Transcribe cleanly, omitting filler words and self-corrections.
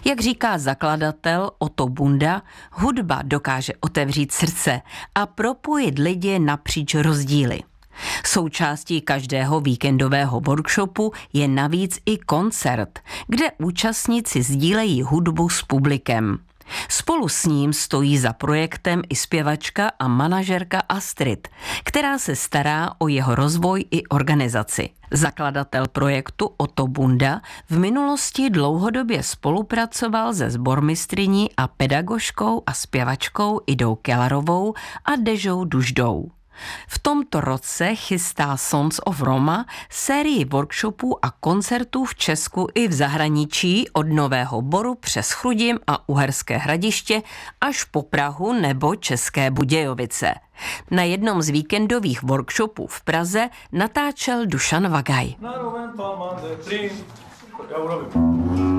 Jak říká zakladatel Otto Bunda, hudba dokáže otevřít srdce a propojit lidi napříč rozdíly. Součástí každého víkendového workshopu je navíc i koncert, kde účastníci sdílejí hudbu s publikem. Spolu s ním stojí za projektem i zpěvačka a manažerka Astrid, která se stará o jeho rozvoj i organizaci. Zakladatel projektu Otto Bunda v minulosti dlouhodobě spolupracoval se sbormistryní a pedagožkou a zpěvačkou Idou Kellarovou a Dežou Duždou. V tomto roce chystá Sons of Roma sérii workshopů a koncertů v Česku i v zahraničí od Nového Boru přes Chrudim a Uherské Hradiště až po Prahu nebo České Budějovice. Na jednom z víkendových workshopů v Praze natáčel Dušan Vagaj.